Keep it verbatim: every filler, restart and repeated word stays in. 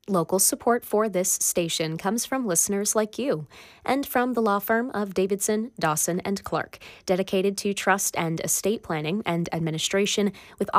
Local support for this station comes from listeners like you and from the law firm of Davidson, Dawson, and Clark, dedicated to trust and estate planning and administration with